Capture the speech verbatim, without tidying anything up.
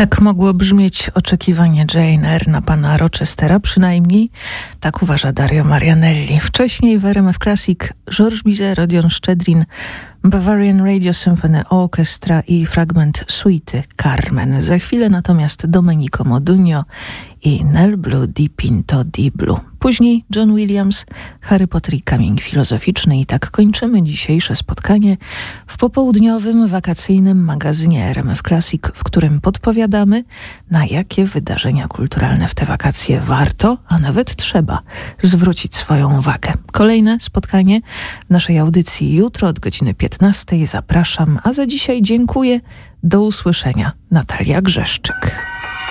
Tak mogło brzmieć oczekiwanie Jane Eyre na pana Rochestera, przynajmniej tak uważa Dario Marianelli. Wcześniej w R M F Classic Georges Bizet, Rodion Szczedrin, Bavarian Radio Symphony Orchestra i fragment suity Carmen. Za chwilę natomiast Domenico Modugno i Nel Blue di Pinto di Blu. Później John Williams, Harry Potter i Kamień Filozoficzny. I tak kończymy dzisiejsze spotkanie w popołudniowym, wakacyjnym magazynie R M F Classic, w którym podpowiadamy, na jakie wydarzenia kulturalne w te wakacje warto, a nawet trzeba zwrócić swoją uwagę. Kolejne spotkanie w naszej audycji jutro od godziny piętnastej. Zapraszam, a za dzisiaj dziękuję. Do usłyszenia. Natalia Grzeszczyk.